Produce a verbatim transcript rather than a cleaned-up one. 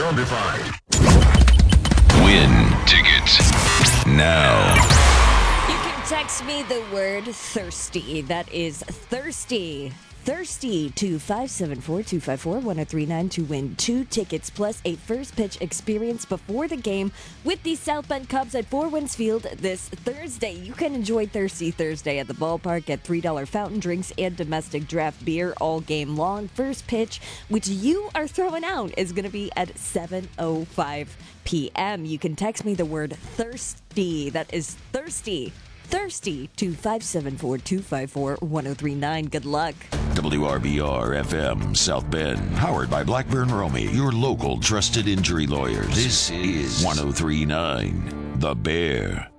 zombified. Win tickets now. You can text me the word thirsty. That is thirsty. Thirsty to five seven four, two five four, one oh three nine to win two tickets plus a first pitch experience before the game with the South Bend Cubs at Four Winds Field this Thursday. You can enjoy Thirsty Thursday at the ballpark at three dollars fountain drinks and domestic draft beer all game long. First pitch, which you are throwing out, is going to be at seven oh five p.m. You can text me the word thirsty. That is thirsty. Thirsty to five seven four, two five four, one oh three nine. Good luck. W R B R F M South Bend, powered by Blackburn Romy, your local trusted injury lawyers. This is one oh three nine The Bear.